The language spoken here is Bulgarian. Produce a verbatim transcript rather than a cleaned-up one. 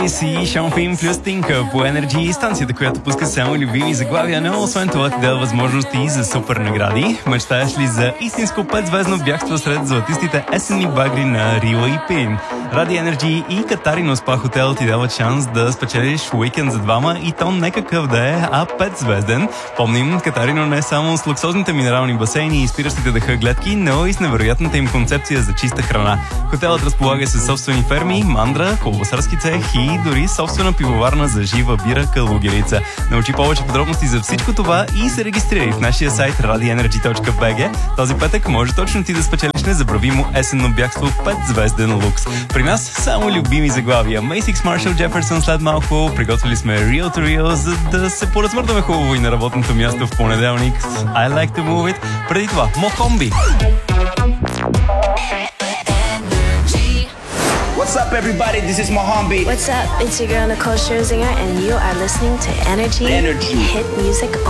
Си Шамфин плюс Тинка по Energy, станцията, която пуска само любими заглавия, но освен това ти дава възможности за супер награди. Мечтаеш ли за истинско петзвездно бягство сред златистите есенни багри на Рила и Пин? Ради Energy и Катарино Спа Хотел ти дават шанс да спечелиш уикенд за двама и то не какъв да е, а петзвезден. Помним, Катарино не е само с луксозните минерални басейни и спиращите дъха гледки, но и с невероятната им концепция за чиста храна. Хотелът разполага със собствени ферми, мандра, колбасарски цех и дори собствена пивоварна за жива бира Калугерица. Научи повече подробности за всичко това и се регистрирай в нашия сайт ради енерджи точка би джи. Този петък може точно ти да спечелиш незабравимо есенно бягство в петзвезден лукс. При нас само любими заглавия. Мейсикс, Маршал, Джеферсън след малко. Приготвили сме Real to Real, за да се поразмърдаме хубаво и на работното място в понеделник. I like to move it. Преди това, Мохомби. What's up, everybody? This is Mohombi. What's up? It's your girl Nicole Scherzinger, and you are listening to Energy, Energy. Hit Music